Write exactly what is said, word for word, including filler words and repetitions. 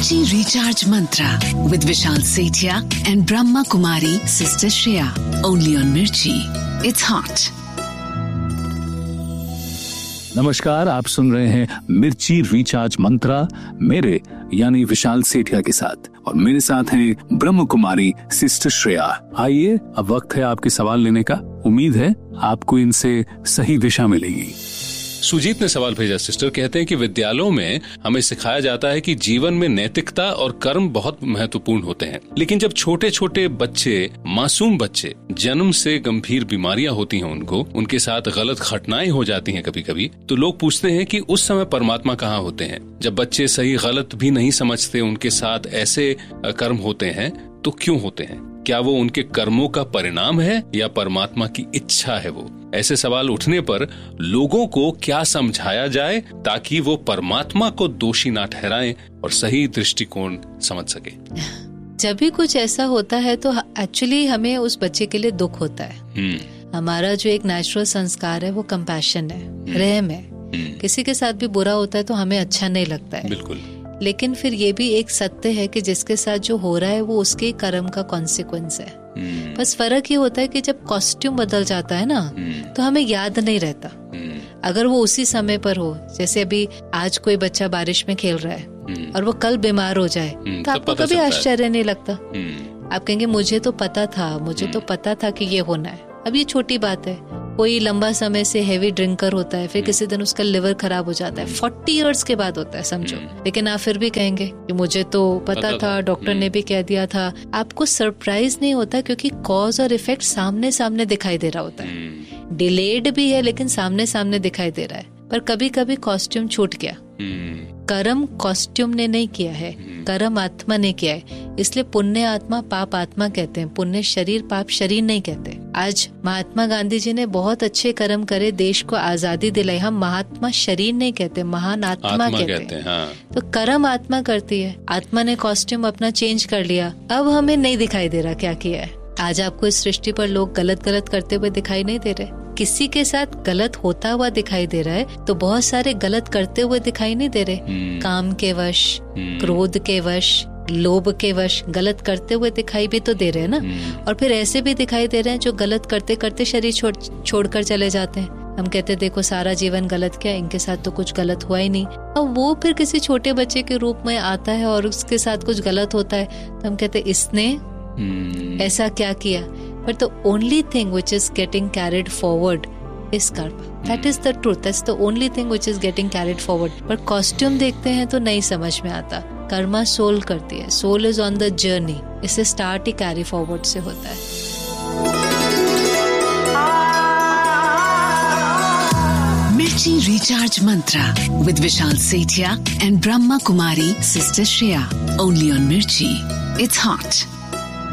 Mirchi Recharge Mantra with Vishal Sethia and Brahma Kumari Sister Shreya. Only on Mirchi. It's hot. नमस्कार, आप सुन रहे हैं मिर्ची recharge मंत्रा मेरे यानी विशाल सेठिया के साथ, और मेरे साथ हैं ब्रह्म कुमारी सिस्टर श्रेया। आइए, अब वक्त है आपके सवाल लेने का। उम्मीद है आपको इनसे सही दिशा मिलेगी। सुजीत ने सवाल भेजा। सिस्टर कहते हैं कि विद्यालयों में हमें सिखाया जाता है कि जीवन में नैतिकता और कर्म बहुत महत्वपूर्ण होते हैं, लेकिन जब छोटे छोटे बच्चे, मासूम बच्चे, जन्म से गंभीर बीमारियां होती हैं, उनको उनके साथ गलत घटनाएं हो जाती हैं कभी कभी, तो लोग पूछते हैं कि उस समय परमात्मा कहाँ होते हैं? जब बच्चे सही गलत भी नहीं समझते, उनके साथ ऐसे कर्म होते हैं तो क्यों होते हैं? क्या वो उनके कर्मों का परिणाम है या परमात्मा की इच्छा है? वो ऐसे सवाल उठने पर लोगों को क्या समझाया जाए ताकि वो परमात्मा को दोषी ना ठहराएं और सही दृष्टिकोण समझ सके? जब भी कुछ ऐसा होता है तो एक्चुअली हमें उस बच्चे के लिए दुख होता है। हमारा जो एक नेचुरल संस्कार है वो कंपैशन है, रहम है। किसी के साथ भी बुरा होता है तो हमें अच्छा नहीं लगता है। बिल्कुल। लेकिन फिर ये भी एक सत्य है कि जिसके साथ जो हो रहा है वो उसके कर्म का कॉन्सिक्वेंस है। hmm. बस फर्क ये होता है कि जब कॉस्ट्यूम बदल जाता है ना, hmm. तो हमें याद नहीं रहता। hmm. अगर वो उसी समय पर हो, जैसे अभी आज कोई बच्चा बारिश में खेल रहा है hmm. और वो कल बीमार हो जाए, hmm. तो आपको कभी आश्चर्य नहीं लगता। hmm. आप कहेंगे मुझे तो पता था, मुझे hmm. तो पता था कि ये होना है। अब ये छोटी बात है। कोई लंबा समय से हेवी ड्रिंकर होता है, फिर किसी दिन उसका लिवर खराब हो जाता है, फोर्टी इयर्स के बाद होता है, समझो। लेकिन आप फिर भी कहेंगे कि मुझे तो पता, पता था, डॉक्टर ने भी कह दिया था। आपको सरप्राइज नहीं होता क्योंकि कॉज और इफेक्ट सामने सामने दिखाई दे रहा होता है। डिलेड भी है लेकिन सामने सामने दिखाई दे रहा है। पर कभी कभी कॉस्ट्यूम छूट गया। कर्म कॉस्ट्यूम ने नहीं किया है, कर्म आत्मा ने किया है। इसलिए पुण्य आत्मा पाप आत्मा कहते हैं, पुण्य शरीर पाप शरीर नहीं कहते। आज महात्मा गांधी जी ने बहुत अच्छे कर्म करे, देश को आजादी दिलाई। हम महात्मा शरीर नहीं कहते, महान आत्मा, आत्मा कहते, कहते हैं। हाँ। तो कर्म आत्मा करती है। आत्मा ने कॉस्ट्यूम अपना चेंज कर लिया, अब हमें नहीं दिखाई दे रहा क्या किया है। आज आपको इस सृष्टि पर लोग गलत गलत करते हुए दिखाई नहीं दे रहे। किसी के साथ गलत होता हुआ दिखाई दे रहा है तो बहुत सारे गलत करते हुए दिखाई नहीं दे रहे। hmm. काम के वश, hmm. क्रोध के वश, लोभ के वश गलत करते हुए दिखाई भी तो दे रहे हैं ना। hmm. और फिर ऐसे भी दिखाई दे रहे हैं जो गलत करते करते शरीर छोड़ छोड़कर चले जाते हैं। हम कहते हैं देखो सारा जीवन गलत किया, इनके साथ तो कुछ गलत हुआ ही नहीं। और वो फिर किसी छोटे बच्चे के रूप में आता है और उसके साथ कुछ गलत होता है तो हम कहते इसने hmm. ऐसा क्या किया। But the only thing which is getting carried forward is karma. That is the truth. That's the only thing which is getting carried forward. But costume देखते हैं तो नहीं समझ में आता। कर्मा सोल करती है। Soul is on the journey. इसे start ही carry forward से होता है। Mirchi Recharge Mantra with Vishal Sethia and Brahma Kumari Sister Shreya. Only on Mirchi. It's hot.